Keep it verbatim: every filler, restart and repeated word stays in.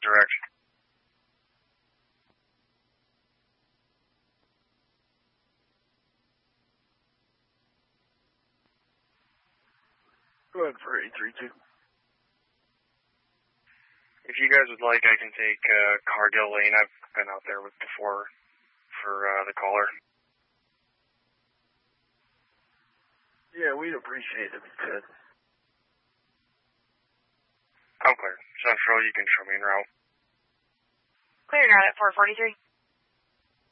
direct. Go ahead for eight three two. If you guys would like, I can take uh, Cargill Lane. I've been out there with before for uh, the caller. Yeah, we'd appreciate it if you could. I'm clear. Central, you can show me en route. Clear en route at four forty-three.